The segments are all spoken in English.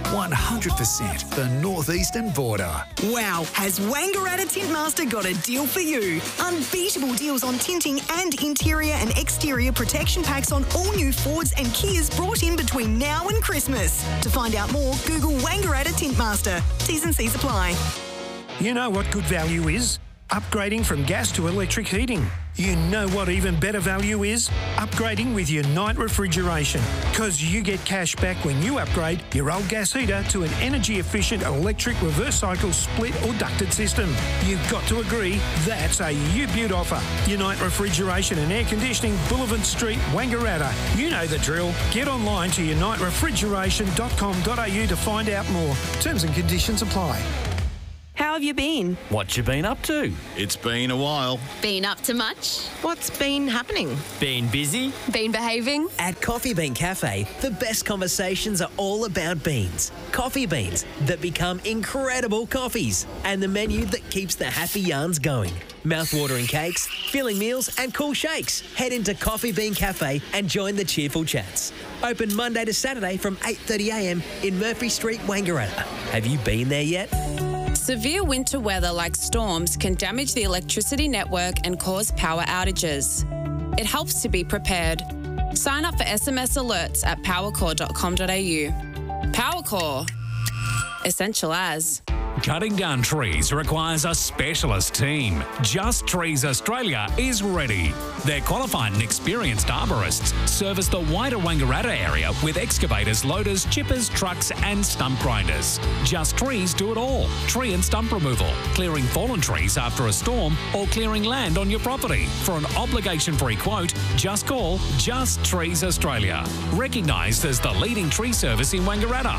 100% the northeastern border. Wow, has Wangaratta Tintmaster got a deal for you? Unbeatable deals on tinting and interior and exterior protection packs on all new Fords and Kias brought in between now and Christmas. To find out more, Google Wangaratta Tintmaster. T's and C's apply. You know what good value is? Upgrading from gas to electric heating. You know what even better value is? Upgrading with Unite Refrigeration. Because you get cash back when you upgrade your old gas heater to an energy-efficient electric reverse cycle split or ducted system. You've got to agree, that's a U-Beaut offer. Unite Refrigeration and Air Conditioning, Boulevard Street, Wangaratta. You know the drill. Get online to uniterefrigeration.com.au to find out more. Terms and conditions apply. How have you been? What you been up to? It's been a while. Been up to much? What's been happening? Been busy? Been behaving? At Coffee Bean Cafe, the best conversations are all about beans. Coffee beans that become incredible coffees. And the menu that keeps the happy yarns going. Mouth-watering cakes, filling meals and cool shakes. Head into Coffee Bean Cafe and join the cheerful chats. Open Monday to Saturday from 8:30am in Murphy Street, Wangaratta. Have you been there yet? Severe winter weather like storms can damage the electricity network and cause power outages. It helps to be prepared. Sign up for SMS alerts at powercore.com.au. Powercore. Essential as. Cutting down trees requires a specialist team. Just Trees Australia is ready. Their qualified and experienced arborists service the wider Wangaratta area with excavators, loaders, chippers, trucks and stump grinders. Just Trees do it all. Tree and stump removal, clearing fallen trees after a storm or clearing land on your property. For an obligation-free quote, just call Just Trees Australia. Recognised as the leading tree service in Wangaratta.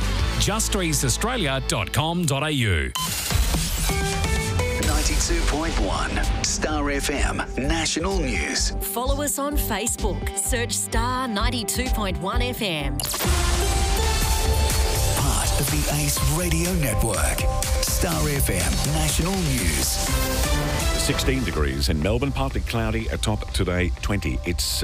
justtreesaustralia.com.au. 92.1 Star FM National News. Follow us on Facebook. Search Star 92.1 FM. Part of the Ace Radio Network. Star FM National News. 16 degrees in Melbourne, partly cloudy, atop today 20. It's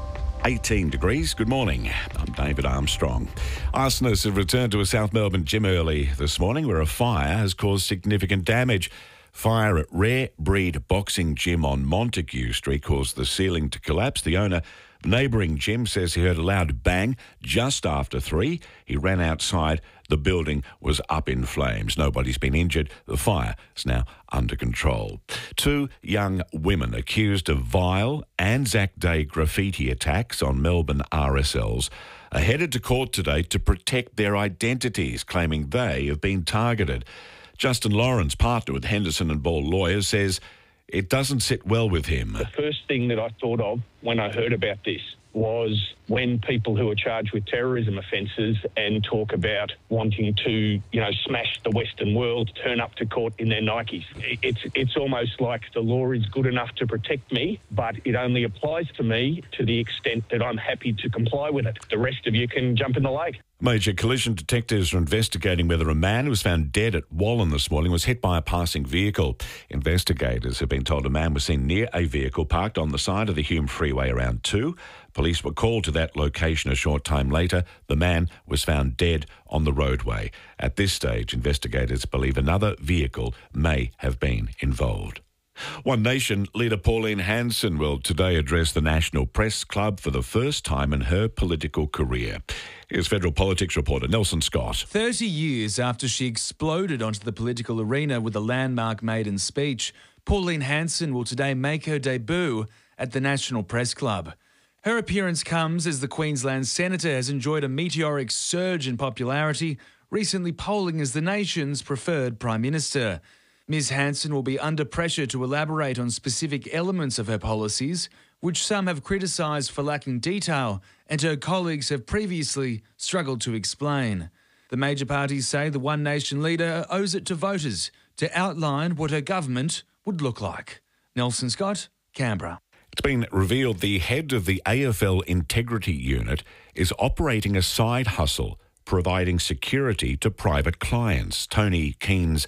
18 degrees. Good morning. I'm David Armstrong. Arsonists have returned to a South Melbourne gym early this morning where a fire has caused significant damage. Fire at Rare Breed Boxing Gym on Montague Street caused the ceiling to collapse. The owner of the neighbouring gym says he heard a loud bang just after 3. He ran outside. The building was up in flames. Nobody's been injured. The fire is now under control. 2 young women accused of vile Anzac Day graffiti attacks on Melbourne RSLs are headed to court today to protect their identities, claiming they have been targeted. Justin Lawrence, partner with Henderson and Ball Lawyers, says it doesn't sit well with him. The first thing that I thought of when I heard about this was when people who are charged with terrorism offences and talk about wanting to, smash the Western world, turn up to court in their Nikes. It's almost like the law is good enough to protect me, but it only applies to me to the extent that I'm happy to comply with it. The rest of you can jump in the lake. Major collision detectives are investigating whether a man who was found dead at Wallen this morning was hit by a passing vehicle. Investigators have been told a man was seen near a vehicle parked on the side of the Hume Freeway around 2. Police were called to that location a short time later. The man was found dead on the roadway. At this stage, investigators believe another vehicle may have been involved. One Nation leader Pauline Hanson will today address the National Press Club for the first time in her political career. Here's federal politics reporter Nelson Scott. 30 years after she exploded onto the political arena with a landmark maiden speech, Pauline Hanson will today make her debut at the National Press Club. Her appearance comes as the Queensland Senator has enjoyed a meteoric surge in popularity, recently polling as the nation's preferred Prime Minister. Ms Hanson will be under pressure to elaborate on specific elements of her policies, which some have criticised for lacking detail and her colleagues have previously struggled to explain. The major parties say the One Nation leader owes it to voters to outline what her government would look like. Nelson Scott, Canberra. It's been revealed the head of the AFL Integrity Unit is operating a side hustle providing security to private clients. Tony Keen's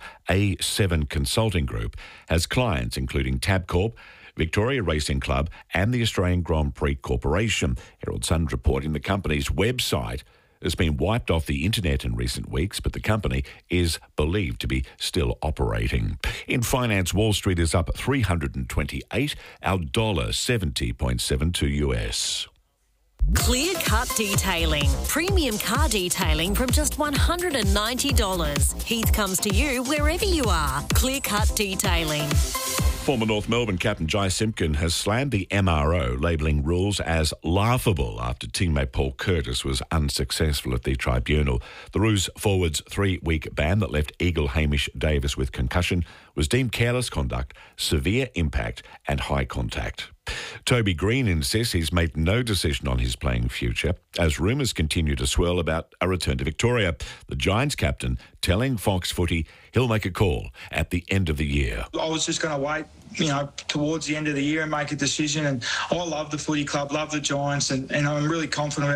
A7 Consulting Group has clients including Tabcorp, Victoria Racing Club and the Australian Grand Prix Corporation. Herald Sun reporting the company's website has been wiped off the internet in recent weeks, but the company is believed to be still operating. In finance, Wall Street is up 328, our dollar 70.72 US. Clear Cut Detailing. Premium car detailing from just $190. Heath comes to you wherever you are. Clear Cut Detailing. Former North Melbourne captain Jai Simpkin has slammed the MRO, labelling rules as laughable after teammate Paul Curtis was unsuccessful at the tribunal. The Roos forward's 3-week ban that left Eagle Hamish Davis with concussion was deemed careless conduct, severe impact and high contact. Toby Green insists he's made no decision on his playing future as rumours continue to swirl about a return to Victoria. The Giants captain telling Fox Footy he'll make a call at the end of the year. I was just going to wait, towards the end of the year and make a decision. And I love the footy club, love the Giants, and I'm really confident about